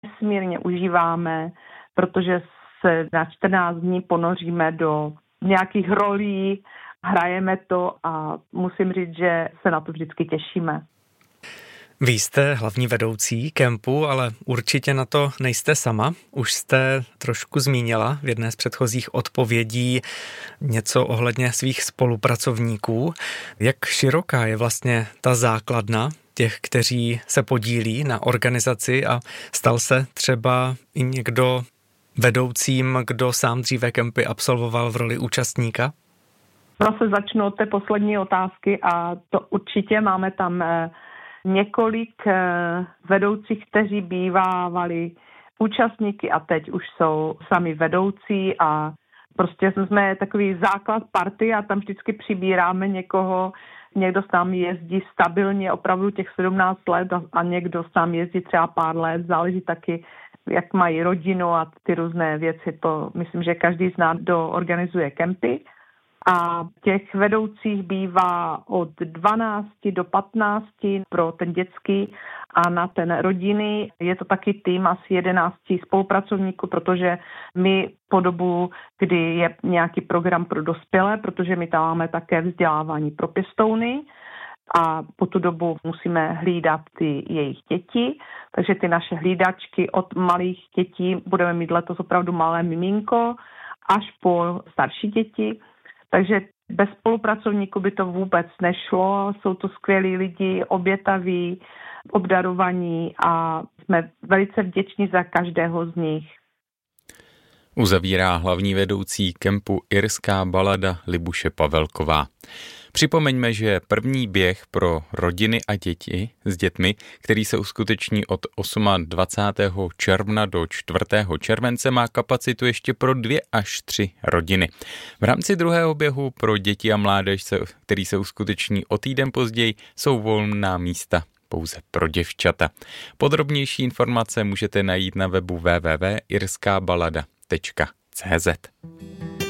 nesmírně užíváme, protože se na 14 dní ponoříme do nějakých rolí, hrajeme to a musím říct, že se na to vždycky těšíme. Vy jste hlavní vedoucí kempu, ale určitě na to nejste sama. Už jste trošku zmínila v jedné z předchozích odpovědí něco ohledně svých spolupracovníků. Jak široká je vlastně ta základna těch, kteří se podílí na organizaci a stal se třeba i někdo vedoucím, kdo sám dříve kempy absolvoval v roli účastníka? Zase začnu od té poslední otázky a to určitě máme tam několik vedoucích, kteří bývávali účastníky a teď už jsou sami vedoucí a prostě jsme takový základ party a tam vždycky přibíráme někoho, někdo s námi jezdí stabilně opravdu těch 17 let a někdo s námi jezdí třeba pár let, záleží taky, jak mají rodinu a ty různé věci, to myslím, že každý z nás, kdo organizuje kempy. A těch vedoucích bývá od 12 do 15 pro ten dětský a na ten rodiny je to taky tým asi 11 spolupracovníků, protože my po dobu, kdy je nějaký program pro dospělé, protože my tam máme také vzdělávání pro pěstouny a po tu dobu musíme hlídat ty jejich děti, takže ty naše hlídačky od malých dětí budeme mít letos opravdu malé miminko až po starší děti. Takže bez spolupracovníků by to vůbec nešlo. Jsou to skvělí lidi, obětaví, obdarovaní a jsme velice vděční za každého z nich. Uzavírá hlavní vedoucí kempu Irská balada Libuše Pavelková. Připomeňme, že první běh pro rodiny a děti s dětmi, který se uskuteční od 28. června do 4. července, má kapacitu ještě pro 2 až 3 rodiny. V rámci druhého běhu pro děti a mládež, který se uskuteční o týden později, jsou volná místa pouze pro děvčata. Podrobnější informace můžete najít na webu www.irskabalada.cz.